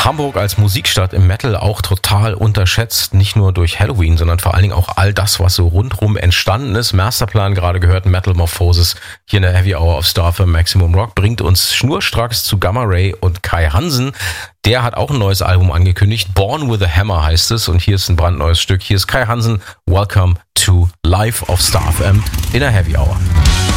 Hamburg als Musikstadt im Metal auch total unterschätzt. Nicht nur durch Halloween, sondern vor allen Dingen auch all das, was so rundrum entstanden ist. Masterplan gerade gehört, Metamorphosis hier in der Heavy Hour auf Star FM Maximum Rock bringt uns schnurstracks zu Gamma Ray und Kai Hansen. Der hat auch ein neues Album angekündigt. Born with a Hammer heißt es. Und hier ist ein brandneues Stück. Hier ist Kai Hansen. Welcome to Live auf Star FM in der Heavy Hour.